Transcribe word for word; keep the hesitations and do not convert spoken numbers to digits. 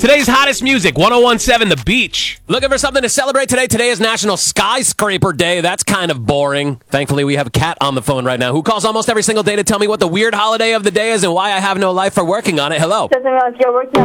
Today's hottest music, one oh one point seven The Beach. Looking for something to celebrate today? Today is National Skyscraper Day. That's kind of boring. Thankfully, we have Kat on the phone right now who calls almost every single day to tell me what the weird holiday of the day is and why I have no life for working on it. Hello. Doesn't realize you're working